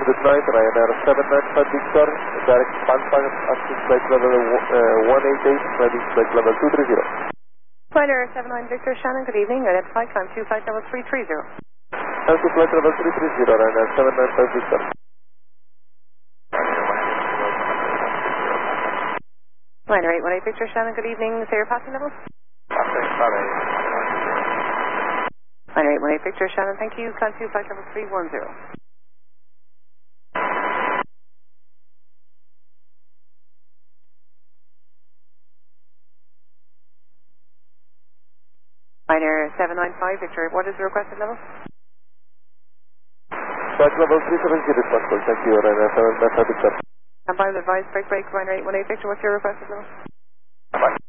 good night, Ryanair 795 Victor, direct Palpang, asking flight level 188, landing flight level 230. Ryanair 79 Victor, Shannon, good evening, identify, climb 2 flight level 330. Climb to flight level 330, Ryanair 795 Victor. Ryanair 818 Victor, Shannon, good evening, say your passing level. Ryanair 818 Victor, Shannon, thank you, climb 2 flight level 310. Ryanair 795 Victor, what is the requested level? Flight level 370 is possible, thank you, Ryanair 795 Victor. And by the advice, break, Ryanair 818 Victor, what's your requested level? Bye.